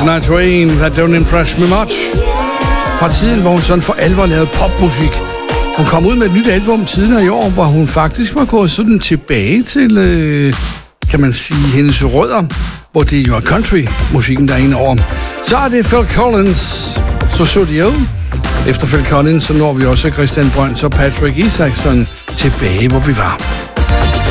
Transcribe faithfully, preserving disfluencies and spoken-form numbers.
Shania Twain, That Don't Impress Me Much. Fra tiden, hvor hun sådan for alvor lavede popmusik. Hun kom ud med et nyt album tidligere i år, hvor hun faktisk var gået sådan tilbage til, øh, kan man sige, hendes rødder, hvor det er jo country-musikken, der er inde over. Så er det Phil Collins, Sussudio. Efter Phil Collins, så når vi også Christian Brøns og Patrick Isaacson tilbage, hvor vi var.